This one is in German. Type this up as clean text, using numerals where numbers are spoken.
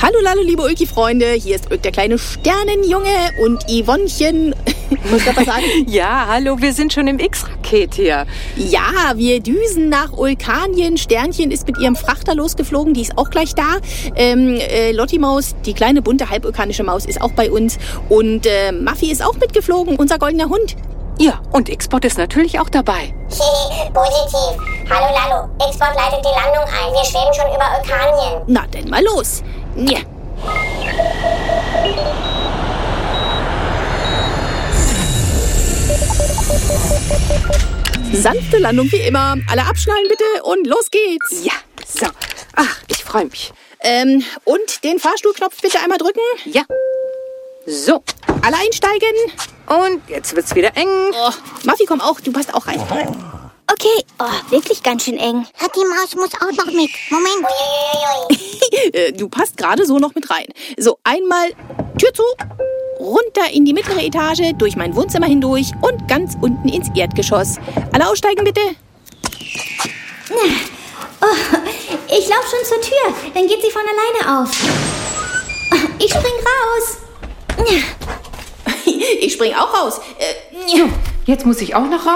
Hallo, hallo, liebe Ulki-Freunde. Hier ist Ulk, der kleine Sternenjunge und Yvonnechen. Muss ich was sagen? Ja, hallo, wir sind schon im X-Raket hier. Ja, wir düsen nach Ulkanien. Sternchen ist mit ihrem Frachter losgeflogen, die ist auch gleich da. Lotti Maus, die kleine bunte halbulkanische Maus, ist auch bei uns. Und Muffy ist auch mitgeflogen, unser goldener Hund. Ja, und X-Bot ist natürlich auch dabei. Positiv. Hallo Lalo, X-Bot leitet die Landung ein. Wir schweben schon über Ulkanien. Na, denn mal los. Ja. Sanfte Landung wie immer. Alle abschnallen bitte und los geht's. Ja, so. Ach, ich freue mich. Und den Fahrstuhlknopf bitte einmal drücken. Ja. So. Alle einsteigen. Und jetzt wird's wieder eng. Oh, Muffy, komm auch. Du passt auch rein. Okay, wirklich ganz schön eng. Die Maus muss auch noch mit. Moment. Du passt gerade so noch mit rein. So, einmal Tür zu, runter in die mittlere Etage, durch mein Wohnzimmer hindurch und ganz unten ins Erdgeschoss. Alle aussteigen bitte. Ich laufe schon zur Tür, dann geht sie von alleine auf. Ich spring raus. Ich spring auch raus. Jetzt muss ich auch noch raus.